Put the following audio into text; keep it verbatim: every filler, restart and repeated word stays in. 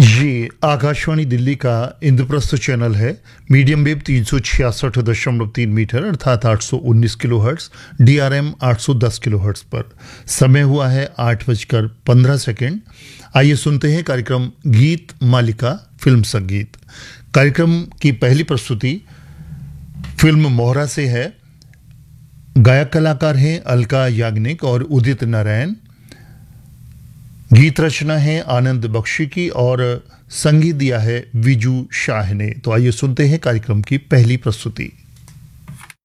ये आकाशवाणी दिल्ली का इंद्रप्रस्थ चैनल है। मीडियम वेव तीन सौ छियासठ दशमलव तीन मीटर अर्थात आठ सौ उन्नीस kilo hertz, D R M आठ सौ दस किलो हर्ट्स पर। समय हुआ है आठ बजकर पंद्रह सेकेंड। आइए सुनते हैं कार्यक्रम गीत मालिका फिल्म संगीत। कार्यक्रम की पहली प्रस्तुति फिल्म मोहरा से है। गायक कलाकार हैं अलका याग्निक और उदित नारायण। गीत रचना है आनंद बख्शी की और संगीत दिया है विजू शाह ने। तो आइए सुनते हैं कार्यक्रम की पहली प्रस्तुति।